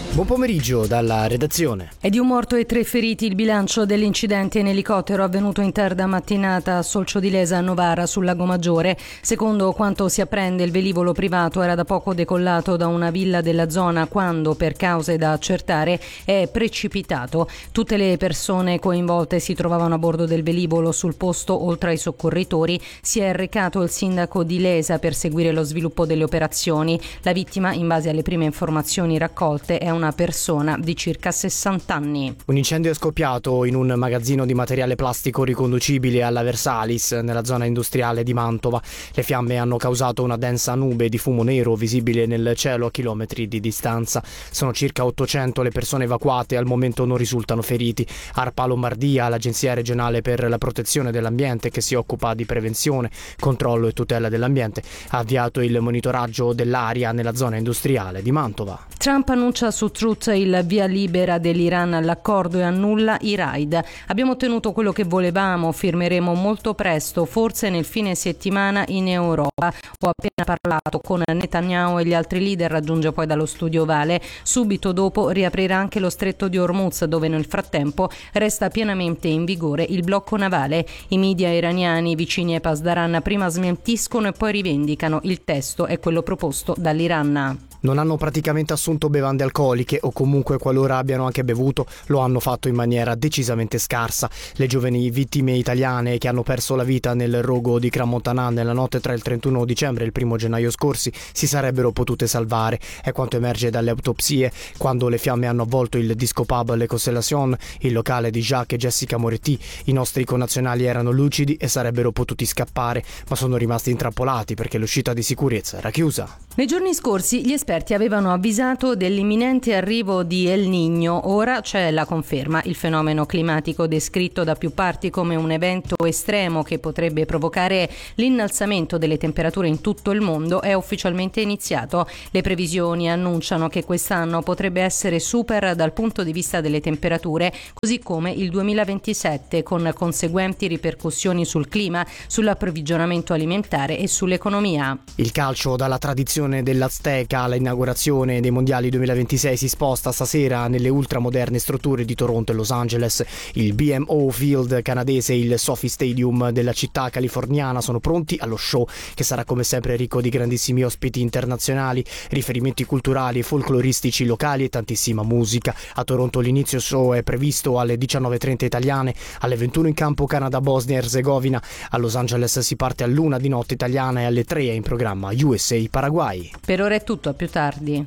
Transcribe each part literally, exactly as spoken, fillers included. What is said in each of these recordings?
Buon pomeriggio dalla redazione. È di un morto e tre feriti il bilancio dell'incidente in elicottero avvenuto in tarda mattinata a Solcio di Lesa a Novara sul Lago Maggiore. Secondo quanto si apprende, il velivolo privato era da poco decollato da una villa della zona quando, per cause da accertare, è precipitato. Tutte le persone coinvolte si trovavano a bordo del velivolo. Sul posto, oltre ai soccorritori, si è recato il sindaco di Lesa per seguire lo sviluppo delle operazioni. La vittima, in base alle prime informazioni raccolte, è una persona di circa sessanta anni. Un incendio è scoppiato in un magazzino di materiale plastico riconducibile alla Versalis nella zona industriale di Mantova. Le fiamme hanno causato una densa nube di fumo nero visibile nel cielo a chilometri di distanza. Sono circa ottocento le persone evacuate, al momento non risultano feriti. ARPA Lombardia, l'Agenzia regionale per la protezione dell'ambiente che si occupa di prevenzione, controllo e tutela dell'ambiente, ha avviato il monitoraggio dell'aria nella zona industriale di Mantova. Trump annuncia su Truth il via libera dell'Iran all'accordo e annulla i raid. Abbiamo ottenuto quello che volevamo, firmeremo molto presto, forse nel fine settimana in Europa. Ho appena parlato con Netanyahu e gli altri leader, raggiunge poi dallo studio Ovale. Subito dopo riaprirà anche lo stretto di Hormuz, dove nel frattempo resta pienamente in vigore il blocco navale. I media iraniani vicini ai Pasdaran prima smentiscono e poi rivendicano. Il testo è quello proposto dall'Iran. Non hanno praticamente assunto bevande alcoliche o comunque, qualora abbiano anche bevuto, lo hanno fatto in maniera decisamente scarsa. Le giovani vittime italiane che hanno perso la vita nel rogo di Crans-Montana nella notte tra il trentuno dicembre e il primo gennaio scorsi si sarebbero potute salvare. È quanto emerge dalle autopsie. Quando le fiamme hanno avvolto il disco pub Le Constellation, il locale di Jacques e Jessica Moretti, i nostri connazionali erano lucidi e sarebbero potuti scappare, ma sono rimasti intrappolati perché l'uscita di sicurezza era chiusa. Nei giorni scorsi gli esperti avevano avvisato dell'imminente arrivo di El Niño. Ora c'è la conferma. Il fenomeno climatico descritto da più parti come un evento estremo che potrebbe provocare l'innalzamento delle temperature in tutto il mondo è ufficialmente iniziato. Le previsioni annunciano che quest'anno potrebbe essere super dal punto di vista delle temperature, così come il duemilaventisette, con conseguenti ripercussioni sul clima, sull'approvvigionamento alimentare e sull'economia. Il calcio, dalla tradizione dell'Azteca all'inaugurazione dei mondiali duemilaventisei, si sposta stasera nelle ultramoderne strutture di Toronto e Los Angeles. Il B M O Field canadese e il Sophie Stadium della città californiana sono pronti allo show, che sarà come sempre ricco di grandissimi ospiti internazionali, riferimenti culturali e folcloristici locali e tantissima musica. A Toronto l'inizio show è previsto alle diciannove e trenta italiane, alle ventuno in campo Canada-Bosnia e Erzegovina. A Los Angeles si parte all'una di notte italiana e alle tre è in programma U S A Paraguay. Per ora è tutto, a più tardi.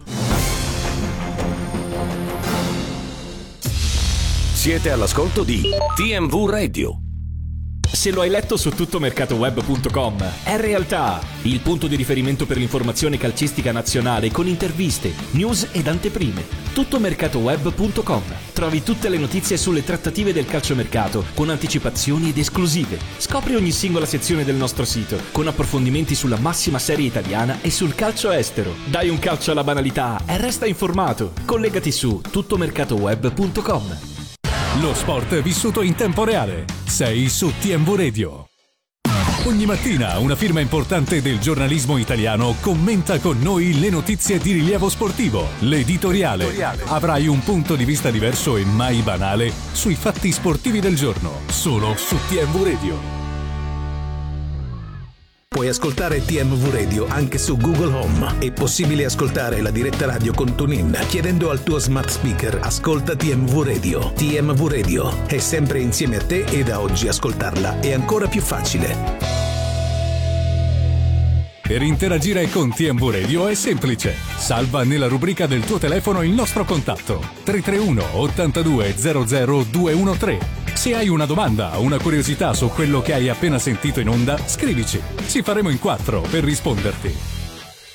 Siete all'ascolto di T M V Radio. Se lo hai letto su tuttomercatoweb punto com, è realtà. Il punto di riferimento per l'informazione calcistica nazionale con interviste, news ed anteprime. tuttomercatoweb punto com. Trovi tutte le notizie sulle trattative del calciomercato con anticipazioni ed esclusive. Scopri ogni singola sezione del nostro sito con approfondimenti sulla massima serie italiana e sul calcio estero. Dai un calcio alla banalità e resta informato. Collegati su tuttomercatoweb punto com. Lo sport è vissuto in tempo reale. Sei su T M V Radio. Ogni mattina una firma importante del giornalismo italiano commenta con noi le notizie di rilievo sportivo. L'editoriale. Avrai un punto di vista diverso e mai banale sui fatti sportivi del giorno. Solo su T M V Radio. Puoi ascoltare T M V Radio anche su Google Home. È possibile ascoltare la diretta radio con TuneIn chiedendo al tuo smart speaker "Ascolta T M V Radio". T M V Radio è sempre insieme a te e da oggi ascoltarla è ancora più facile. Per interagire con T M V Radio è semplice. Salva nella rubrica del tuo telefono il nostro contatto tre tre uno ottantadue zero zero due uno tre. Se hai una domanda o una curiosità su quello che hai appena sentito in onda, scrivici. Ci faremo in quattro per risponderti.